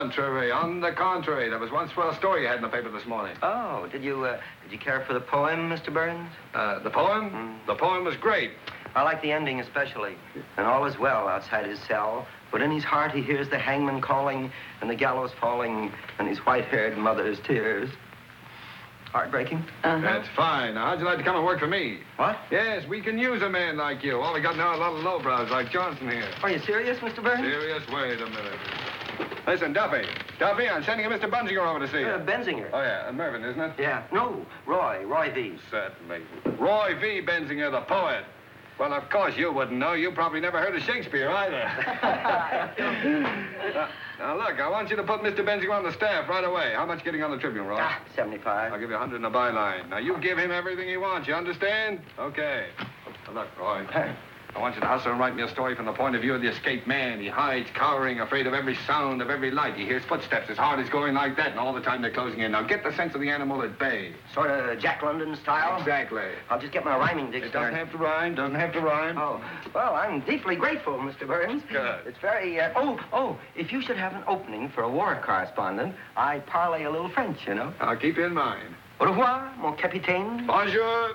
On the contrary, there was one swell story you had in the paper this morning. Oh, did you care for the poem, Mr. Burns? The poem? The poem was great. I like the ending especially. And all is well outside his cell, but in his heart he hears the hangman calling and the gallows falling and his white-haired mother's tears. Heartbreaking? That's fine. Now, how'd you like to come and work for me? What? Yes, we can use a man like you. All we got now are a lot of lowbrows like Johnson here. Are you serious, Mr. Burns? Serious? Wait a minute. Listen, Duffy. Duffy, I'm sending a Mr. Benzinger over to see you. Benzinger? Oh, yeah. Mervyn, isn't it? Yeah. No, Roy V. Certainly. Roy V. Benzinger, the poet. Well, of course you wouldn't know. You probably never heard of Shakespeare either. Now, look, I want you to put Mr. Benzinger on the staff right away. How much getting on the Tribune, Roy? 75. I'll give you 100 in the byline. Now, you give him everything he wants, you understand? Okay. Now, look, Roy. I want you to hustle and write me a story from the point of view of the escaped man. He hides, cowering, afraid of every sound, of every light. He hears footsteps. His heart is going like that, and all the time they're closing in. Now, get the sense of the animal at bay. Sort of Jack London style? Exactly. I'll just get my rhyming dictionary. It doesn't have to rhyme, doesn't have to rhyme. Oh, well, I'm deeply grateful, Mr. Burns. Good. It's very, if you should have an opening for a war correspondent, I parlay a little French, you know. I'll keep you in mind. Au revoir, mon capitaine. Bonjour.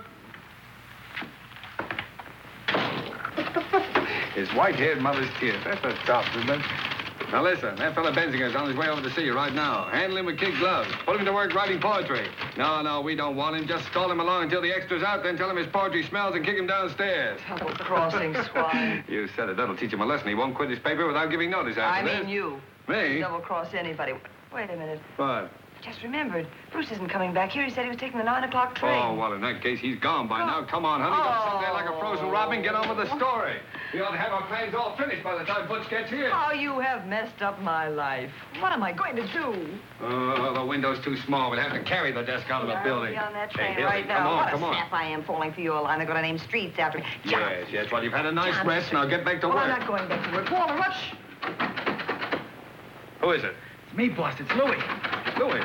His white-haired mother's tears. That's a top, isn't it? Now, listen, that fella Benzinger's on his way over to see you right now. Handle him with kid gloves. Put him to work writing poetry. No, we don't want him. Just stall him along until the extra's out, then tell him his poetry smells and kick him downstairs. Double-crossing swine. You said it. That'll teach him a lesson. He won't quit his paper without giving notice after I mean you. Me? Double-cross anybody. Wait a minute. What? Just remembered. Bruce isn't coming back here. He said he was taking the 9 o'clock train. Oh, well, in that case, he's gone by now. Come on, honey. Don't sit there like a frozen robin. Get on with the story. We ought to have our plans all finished by the time Butch gets here. Oh, you have messed up my life. What am I going to do? Oh, the window's too small. We'll have to carry the desk out of the building. I'll be on that train Hey, right now. Come on. What a sap I am falling for your line. They're going to name streets after me. Yes. Well, you've had a nice rest. Now get back to Well, work. I'm not going back to work. Walter, what? Who is it? It's me, boss. It's Louis. Louis.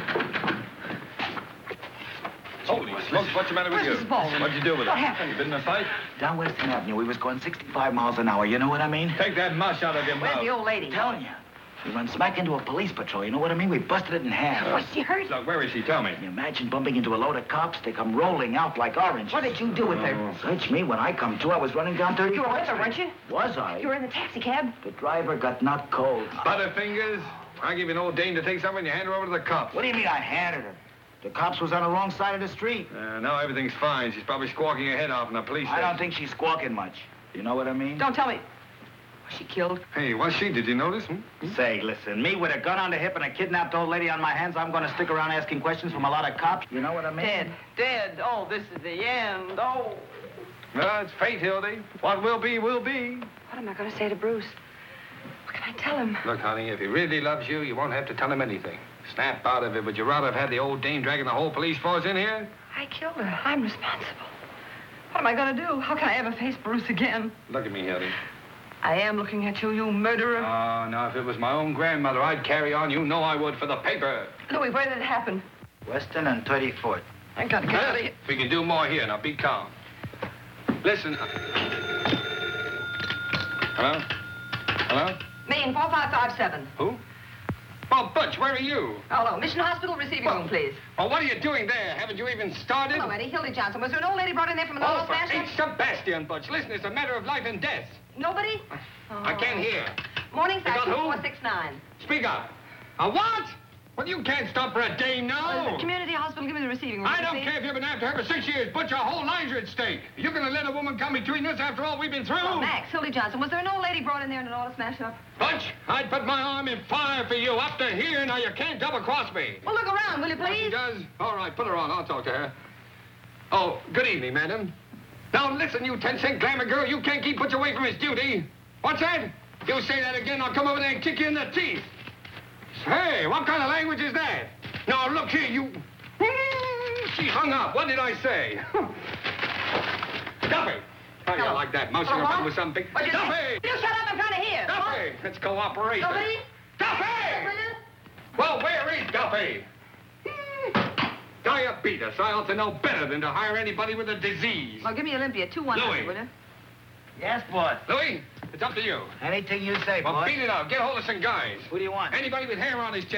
Holy smokes, what's the matter with you? Where's Mrs. Baldwin? What'd you do with her? What happened? You been in a fight? Down Western Avenue. We was going 65 miles an hour. You know what I mean? Take that mush out of your Where's mouth. the old lady? I'm telling you. We run smack into a police patrol. You know what I mean? We busted it in half. Was she hurt? Look, where is she? Tell me. Can you imagine bumping into a load of cops? They come rolling out like oranges. What did you do with her? Search me. When I come to, I was running down 34th You were with her, Street. weren't you? Was I? You were in the taxi cab? The driver got knocked cold. Butterfingers? I give you an old dame to take something and you hand her over to the cops. What do you mean I handed her? The cops was on the wrong side of the street. Now everything's fine. She's probably squawking her head off in the police station. I don't think she's squawking much. You know what I mean? Don't tell me. Was she killed? Hey, was she? Did you notice? Say, listen, me with a gun on the hip and a kidnapped old lady on my hands, I'm going to stick around asking questions from a lot of cops. You know what I mean? Dead. Oh, this is the end. Oh. Well, it's fate, Hildy. What will be, will be. What am I going to say to Bruce? What can I tell him? Look, honey, if he really loves you, you won't have to tell him anything. Snap out of it. Would you rather have had the old dame dragging the whole police force in here? I killed her. I'm responsible. What am I going to do? How can I ever face Bruce again? Look at me, Hildy. I am looking at you, you murderer. Oh, now, if it was my own grandmother, I'd carry on. You know I would for the paper. Louis, where did it happen? Western and 34th. I got to get out of here. We can do more here. Now, be calm. Listen. Hello? Hello? Main 4557. Who? Oh, Butch, where are you? Hello, Mission Hospital receiving room, please. Oh, what are you doing there? Haven't you even started? Hello, Eddie. Hildy Johnson. Was there an old lady brought in there from an Oh, old for smash? St. Sebastian, Butch. Listen, it's a matter of life and death. Nobody? I can't hear. Morning, got Factory who? 469. Speak up. A what? Well, you can't stop for a dame now. Community Hospital, give me the receiving room. I don't please. care if you've been after her for 6 years, but your whole lives are at stake. You're going to let a woman come between us after all we've been through? Oh, Max, Hildy Johnson. Was there an old lady brought in there in an auto smash-up? Butch, I'd put my arm in fire for you up to here. Now, you can't double-cross me. Well, look around, will you, She please? does? All right, put her on. I'll talk to her. Oh, good evening, madam. Now, listen, you 10-cent glamour girl. You can't keep Butch away from his duty. What's that? You say that again, I'll come over there and kick you in the teeth. Hey, what kind of language is that? Now, look here, you... She hung up. What did I say? Duffy! How do you like that? Mousing around with something. What'd you Duffy! say? You shut up, I'm trying to hear. Duffy! It's cooperation. Nobody? Duffy! Well, where is Duffy? Diabetes. I ought to know better than to hire anybody with a disease. Well, give me Olympia, 2-100, Louis. will you? Yes, boss. Louis, it's up to you. Anything you say, Well, boss. beat it out. Get hold of some guys. Who do you want? Anybody with hair on his chest.